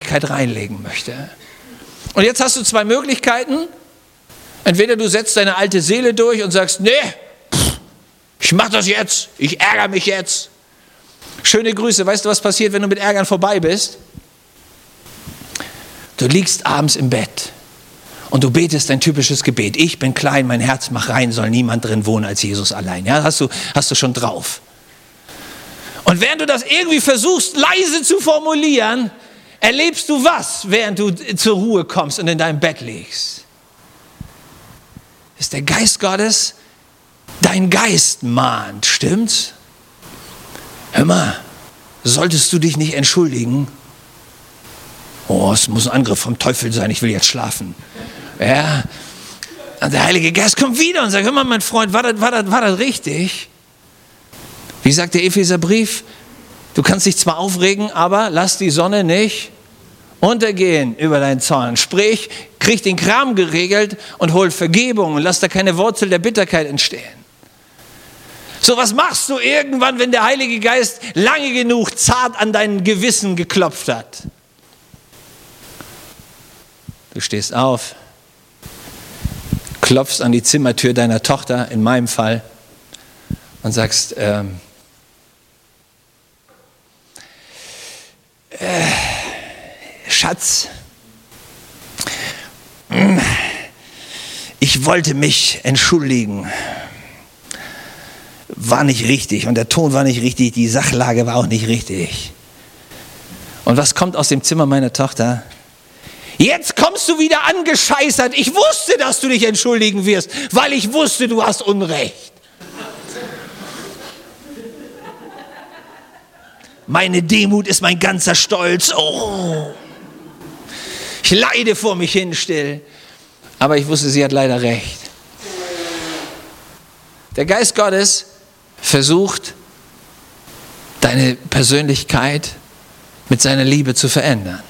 Ewigkeit reinlegen möchte. Und jetzt hast du zwei Möglichkeiten. Entweder du setzt deine alte Seele durch und sagst, nee, ich mache das jetzt, ich ärgere mich jetzt. Schöne Grüße, weißt du, was passiert, wenn du mit Ärgern vorbei bist? Du liegst abends im Bett und du betest dein typisches Gebet. Ich bin klein, mein Herz mach rein, soll niemand drin wohnen als Jesus allein. Ja, hast du schon drauf. Und während du das irgendwie versuchst, leise zu formulieren, erlebst du was, während du zur Ruhe kommst und in deinem Bett liegst? Ist der Geist Gottes dein Geist mahnt, stimmt's? Hör mal, solltest du dich nicht entschuldigen? Oh, es muss ein Angriff vom Teufel sein, ich will jetzt schlafen. Ja, und der Heilige Geist kommt wieder und sagt, hör mal, mein Freund, war das richtig? Wie sagt der Epheserbrief? Du kannst dich zwar aufregen, aber lass die Sonne nicht untergehen über deinen Zorn. Sprich, krieg den Kram geregelt und hol Vergebung und lass da keine Wurzel der Bitterkeit entstehen. So, was machst du irgendwann, wenn der Heilige Geist lange genug zart an dein Gewissen geklopft hat? Du stehst auf, klopfst an die Zimmertür deiner Tochter, in meinem Fall, und sagst, Schatz, ich wollte mich entschuldigen. War nicht richtig und der Ton war nicht richtig, die Sachlage war auch nicht richtig. Und was kommt aus dem Zimmer meiner Tochter? Jetzt kommst du wieder angescheißert. Ich wusste, dass du dich entschuldigen wirst, weil ich wusste, du hast Unrecht. Meine Demut ist mein ganzer Stolz. Oh. Ich leide vor mich hin still. Aber ich wusste, sie hat leider recht. Der Geist Gottes versucht, deine Persönlichkeit mit seiner Liebe zu verändern.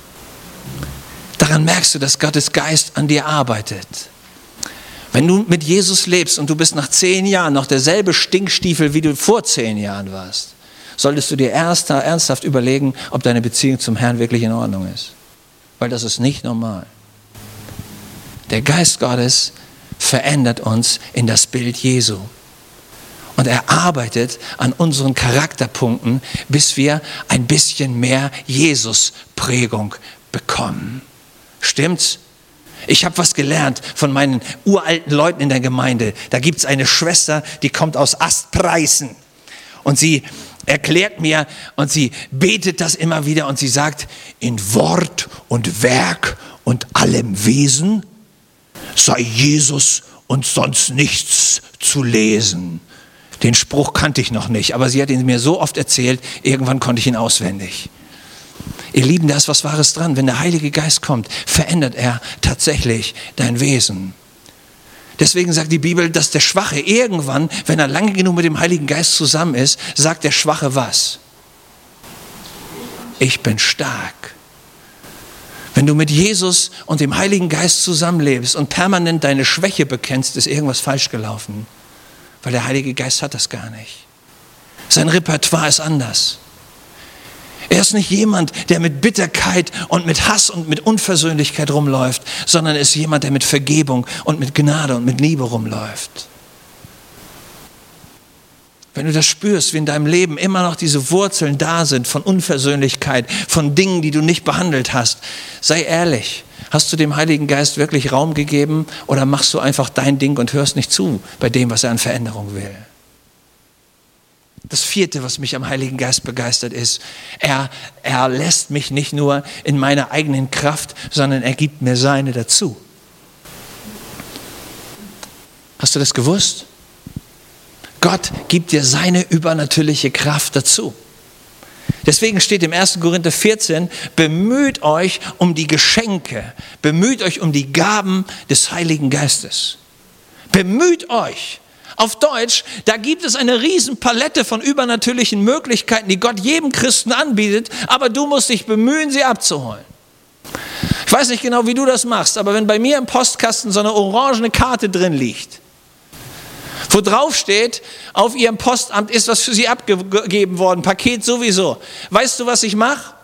Daran merkst du, dass Gottes Geist an dir arbeitet. Wenn du mit Jesus lebst und du bist nach 10 Jahren noch derselbe Stinkstiefel, wie du vor 10 Jahren warst, solltest du dir ernsthaft überlegen, ob deine Beziehung zum Herrn wirklich in Ordnung ist. Weil das ist nicht normal. Der Geist Gottes verändert uns in das Bild Jesu. Und er arbeitet an unseren Charakterpunkten, bis wir ein bisschen mehr Jesus-Prägung bekommen. Stimmt's? Ich habe was gelernt von meinen uralten Leuten in der Gemeinde. Da gibt es eine Schwester, die kommt aus Astpreisen. Und sie erklärt mir und sie betet das immer wieder und sie sagt, in Wort und Werk und allem Wesen sei Jesus und sonst nichts zu lesen. Den Spruch kannte ich noch nicht, aber sie hat ihn mir so oft erzählt, irgendwann konnte ich ihn auswendig. Ihr Lieben, da ist was Wahres dran. Wenn der Heilige Geist kommt, verändert er tatsächlich dein Wesen. Deswegen sagt die Bibel, dass der Schwache irgendwann, wenn er lange genug mit dem Heiligen Geist zusammen ist, sagt der Schwache was? Ich bin stark. Wenn du mit Jesus und dem Heiligen Geist zusammenlebst und permanent deine Schwäche bekennst, ist irgendwas falsch gelaufen. Weil der Heilige Geist hat das gar nicht. Sein Repertoire ist anders. Er ist nicht jemand, der mit Bitterkeit und mit Hass und mit Unversöhnlichkeit rumläuft, sondern er ist jemand, der mit Vergebung und mit Gnade und mit Liebe rumläuft. Wenn du das spürst, wie in deinem Leben immer noch diese Wurzeln da sind von Unversöhnlichkeit, von Dingen, die du nicht behandelt hast, sei ehrlich. Hast du dem Heiligen Geist wirklich Raum gegeben oder machst du einfach dein Ding und hörst nicht zu bei dem, was er an Veränderung will? Das 4., was mich am Heiligen Geist begeistert, ist, er lässt mich nicht nur in meiner eigenen Kraft, sondern er gibt mir seine dazu. Hast du das gewusst? Gott gibt dir seine übernatürliche Kraft dazu. Deswegen steht im 1. Korinther 14, bemüht euch um die Geschenke, bemüht euch um die Gaben des Heiligen Geistes. Bemüht euch. Auf Deutsch, da gibt es eine riesen Palette von übernatürlichen Möglichkeiten, die Gott jedem Christen anbietet, aber du musst dich bemühen, sie abzuholen. Ich weiß nicht genau, wie du das machst, aber wenn bei mir im Postkasten so eine orangene Karte drin liegt, wo drauf steht, auf ihrem Postamt ist was für sie abgegeben worden, Paket sowieso. Weißt du, was ich mache?